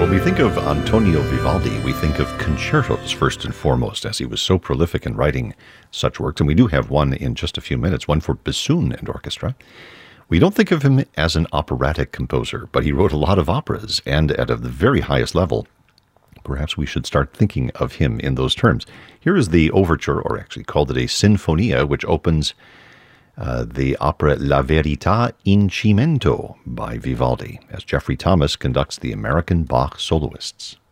When we think of Antonio Vivaldi, we think of concertos first and foremost, as he was so prolific in writing such works. And we do have one in just a few minutes, one for bassoon and orchestra. We don't think of him as an operatic composer, but he wrote a lot of operas, and at the very highest level. Perhaps we should start thinking of him in those terms. Here is the overture, or actually called it a sinfonia, which opens the opera La Verità in Cimento by Vivaldi, as Jeffrey Thomas conducts the American Bach soloists.